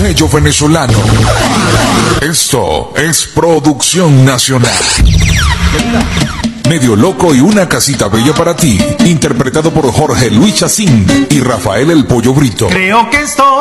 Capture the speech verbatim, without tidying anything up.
sello venezolano. Esto es producción nacional. Medio Loco y una casita bella para ti, interpretado por Jorge Luis Chacín y Rafael el Pollo Brito. Creo que estoy